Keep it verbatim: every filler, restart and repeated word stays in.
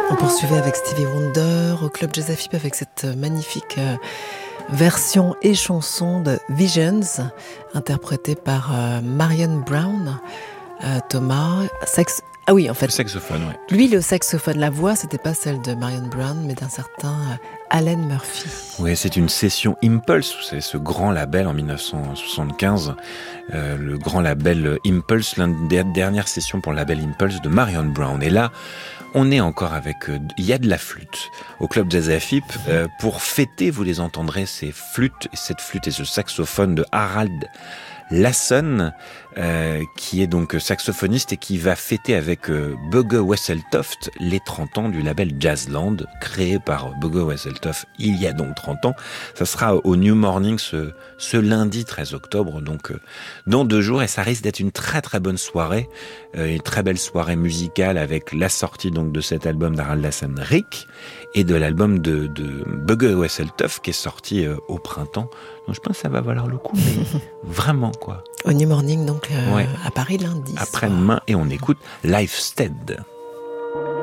On poursuivait avec Stevie Wonder au Club Jazz F I P avec cette magnifique euh, version et chanson de Visions, interprétée par euh, Marion Brown. Euh, Thomas, sax... ah oui, en fait, le saxophone, ouais. Lui, le saxophone, la voix, c'était pas celle de Marion Brown, mais d'un certain euh, Allen Murphy. Oui, c'est une session Impulse, c'est ce grand label en dix-neuf cent soixante-quinze, euh, le grand label Impulse, l'une des dernières sessions pour le label Impulse de Marion Brown. Et là, on est encore avec, euh, il y a de la flûte au Club Jazz F I P. Euh, pour fêter, vous les entendrez, ces flûtes, cette flûte et ce saxophone de Harald Lassen, euh, qui est donc saxophoniste et qui va fêter avec euh, Bugge Wesseltoft les trente ans du label Jazzland, créé par Bugge Wesseltoft il y a donc trente ans. Ça sera au New Morning ce, ce lundi treize octobre, donc euh, dans deux jours, et ça risque d'être une très très bonne soirée, euh, une très belle soirée musicale avec la sortie donc de cet album d'Harald Lassen, Rick, et de l'album de, de Bugge Wesseltoft qui est sorti euh, au printemps. Donc je pense que ça va valoir le coup, mais vraiment quoi. Au New Morning, donc euh, ouais. à Paris lundi. Après-demain, et on écoute Lifestead.